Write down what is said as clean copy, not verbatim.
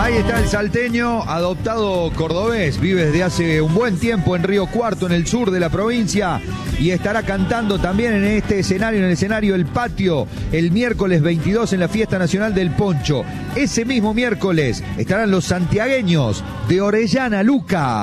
Ahí está el salteño, adoptado cordobés, vive desde hace un buen tiempo en Río Cuarto, en el sur de la provincia, y estará cantando también en este escenario, en el escenario El Patio, el miércoles 22 en la Fiesta Nacional del Poncho. Ese mismo miércoles estarán los santiagueños de Orellana, Luca.